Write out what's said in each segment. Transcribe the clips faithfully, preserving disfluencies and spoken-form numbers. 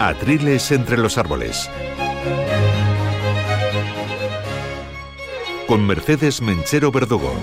Atriles entre los árboles. Con Mercedes Menchero Verdugo.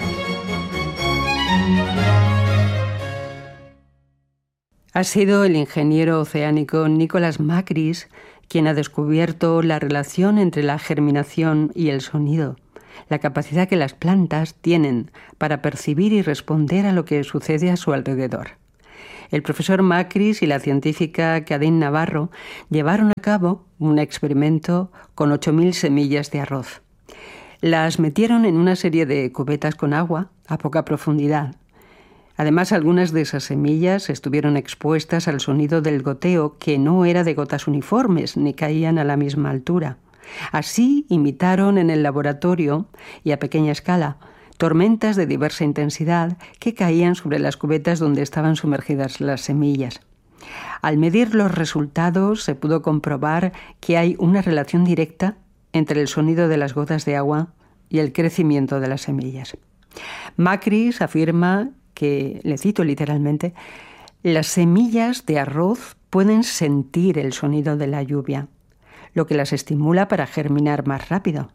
Ha sido el ingeniero oceánico Nicholas Macris quien ha descubierto la relación entre la germinación y el sonido, la capacidad que las plantas tienen para percibir y responder a lo que sucede a su alrededor. El profesor Macris y la científica Cadine Navarro llevaron a cabo un experimento con ocho mil semillas de arroz. Las metieron en una serie de cubetas con agua a poca profundidad. Además, algunas de esas semillas estuvieron expuestas al sonido del goteo, que no era de gotas uniformes ni caían a la misma altura. Así imitaron en el laboratorio y a pequeña escala tormentas de diversa intensidad que caían sobre las cubetas donde estaban sumergidas las semillas. Al medir los resultados se pudo comprobar que hay una relación directa entre el sonido de las gotas de agua y el crecimiento de las semillas. Macris afirma que, le cito literalmente, las semillas de arroz pueden sentir el sonido de la lluvia, lo que las estimula para germinar más rápido.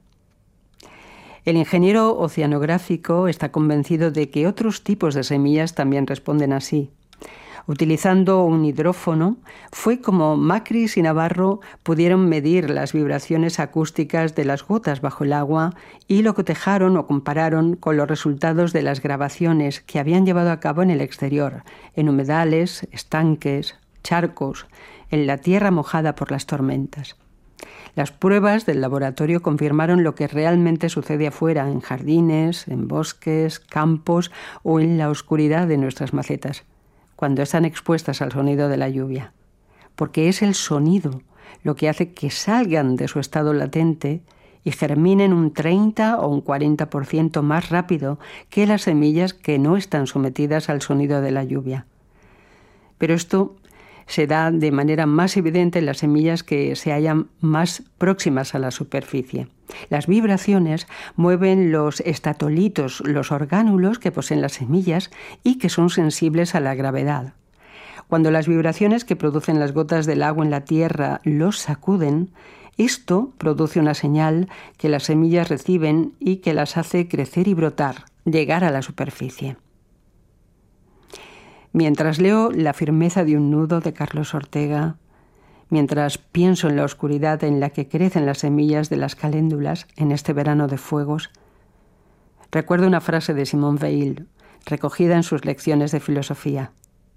El ingeniero oceanográfico está convencido de que otros tipos de semillas también responden así. Utilizando un hidrófono, fue como Macris y Navarro pudieron medir las vibraciones acústicas de las gotas bajo el agua y lo cotejaron o compararon con los resultados de las grabaciones que habían llevado a cabo en el exterior, en humedales, estanques, charcos, en la tierra mojada por las tormentas. Las pruebas del laboratorio confirmaron lo que realmente sucede afuera, en jardines, en bosques, campos o en la oscuridad de nuestras macetas, cuando están expuestas al sonido de la lluvia, porque es el sonido lo que hace que salgan de su estado latente y germinen un treinta o un cuarenta por ciento más rápido que las semillas que no están sometidas al sonido de la lluvia. Pero esto se da de manera más evidente en las semillas que se hallan más próximas a la superficie. Las vibraciones mueven los estatolitos, los orgánulos que poseen las semillas y que son sensibles a la gravedad. Cuando las vibraciones que producen las gotas del agua en la tierra los sacuden, esto produce una señal que las semillas reciben y que las hace crecer y brotar, llegar a la superficie. Mientras leo La firmeza de un nudo de Carlos Ortega, mientras pienso en la oscuridad en la que crecen las semillas de las caléndulas en este verano de fuegos, recuerdo una frase de Simone Weil, recogida en sus lecciones de filosofía.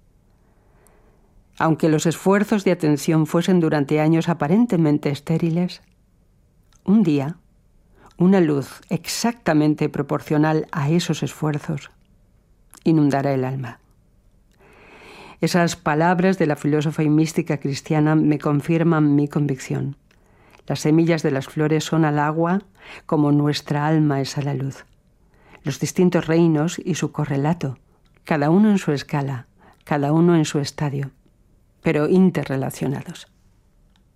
Aunque los esfuerzos de atención fuesen durante años aparentemente estériles, un día, una luz exactamente proporcional a esos esfuerzos inundará el alma. Esas palabras de la filósofa y mística cristiana me confirman mi convicción. Las semillas de las flores son al agua como nuestra alma es a la luz. Los distintos reinos y su correlato, cada uno en su escala, cada uno en su estadio, pero interrelacionados.